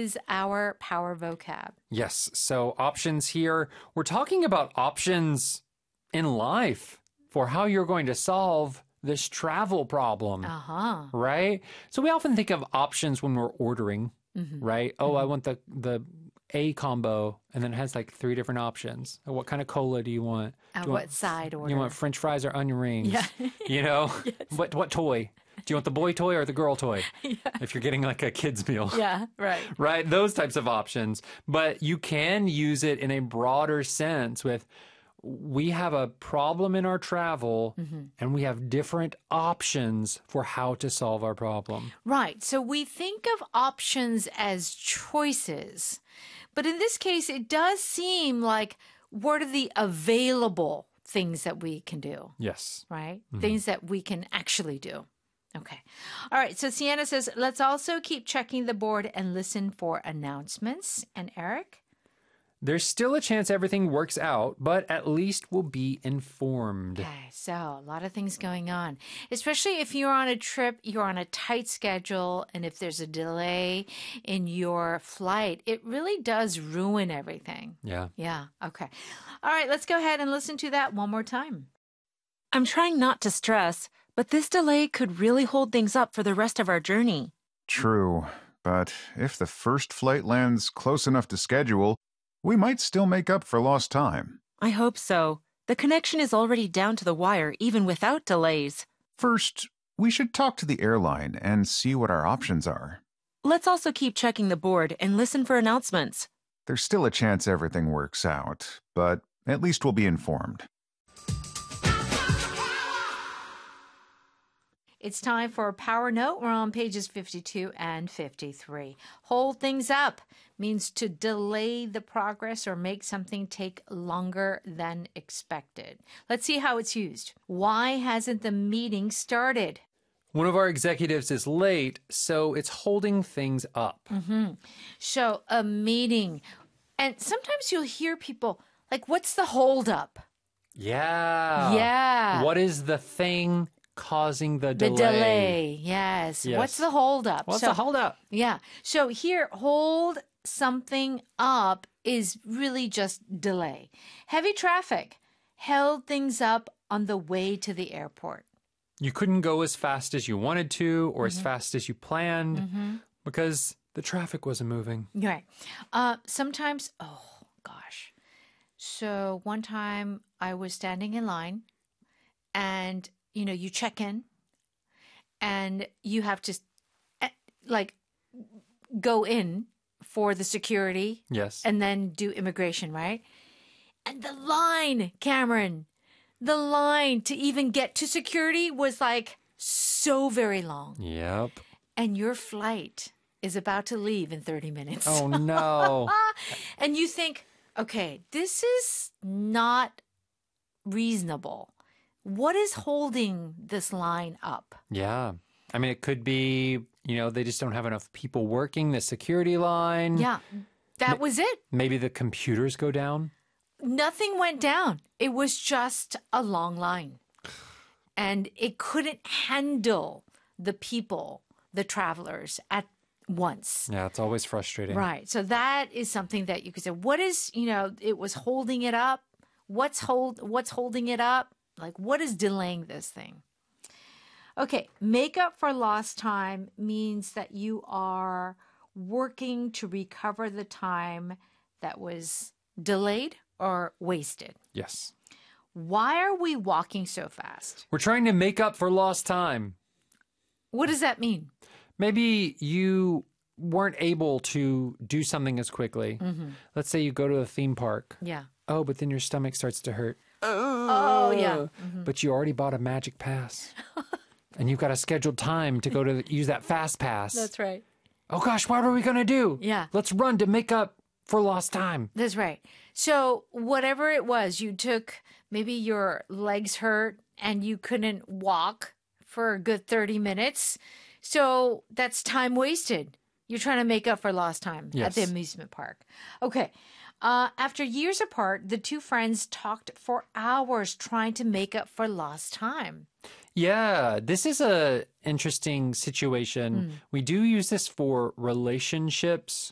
is our power vocab. Yes. So options here, we're talking about options in life for how you're going to solve this travel problem. Uh-huh. Right? So we often think of options when we're ordering, right? Oh, I want the A combo, and then it has like 3 different options. What kind of cola do you want? Do you What want, side order? You want French fries or onion rings? Yeah. You know? What toy? Do you want the boy toy or the girl toy? If you're getting like a kid's meal. Yeah, right. Right? Those types of options. But you can use it in a broader sense with we have a problem in our travel and we have different options for how to solve our problem. Right. So we think of options as choices. But in this case, it does seem like what are the available things that we can do, Yes. right? Things that we can actually do. Okay. All right. So Sienna says, let's also keep checking the board and listen for announcements. And Eric? There's still a chance everything works out, but at least we'll be informed. Okay, so a lot of things going on, especially if you're on a trip, you're on a tight schedule, and if there's a delay in your flight, it really does ruin everything. Yeah. Yeah, okay. All right, let's go ahead and listen to that one more time. I'm trying not to stress, but this delay could really hold things up for the rest of our journey. True, but if the first flight lands close enough to schedule, we might still make up for lost time. I hope so. The connection is already down to the wire, even without delays. First, we should talk to the airline and see what our options are. Let's also keep checking the board and listen for announcements. There's still a chance everything works out, but at least we'll be informed. It's time for a power note. We're on pages 52 and 53. Hold things up means to delay the progress or make something take longer than expected. Let's see how it's used. Why hasn't the meeting started? One of our executives is late, so it's holding things up. So a meeting. And sometimes you'll hear people like, what's the holdup? Yeah. Yeah. What is the thing causing the delay? The delay, yes. Yes. What's the holdup? What's the holdup? Yeah. So here, hold something up is really just delay. Heavy traffic held things up on the way to the airport. You couldn't go as fast as you wanted to or as fast as you planned because the traffic wasn't moving. Right. Sometimes, oh gosh. So one time I was standing in line and, you know, you check in and you have to like go in for the security. Yes. And then do immigration, right? And the line, Cameron, the line to even get to security was like so very long. Yep. And your flight is about to leave in 30 minutes. Oh, no. And you think, okay, this is not reasonable. What is holding this line up? Yeah. I mean, it could be, you know, they just don't have enough people working the security line. Yeah, that was it. Maybe the computers go down. Nothing went down. It was just a long line. And it couldn't handle the people, the travelers at once. Yeah, it's always frustrating. Right. So that is something that you could say, what is, you know, it was holding it up. What's holding it up? Like, what is delaying this thing? Okay. Make up for lost time means that you are working to recover the time that was delayed or wasted. Yes. Why are we walking so fast? We're trying to make up for lost time. What does that mean? Maybe you weren't able to do something as quickly. Let's say you go to a theme park. Yeah. Oh, but then your stomach starts to hurt. Oh, yeah. But you already bought a magic pass. And you've got a scheduled time to go to use that fast pass. That's right. Oh gosh, what are we going to do? Yeah. Let's run to make up for lost time. That's right. So whatever it was, you took, maybe your legs hurt and you couldn't walk for a good 30 minutes. So that's time wasted. You're trying to make up for lost time at the Yes. amusement park. Okay. After years apart, the two friends talked for hours trying to make up for lost time. Yeah, this is a interesting situation. We do use this for relationships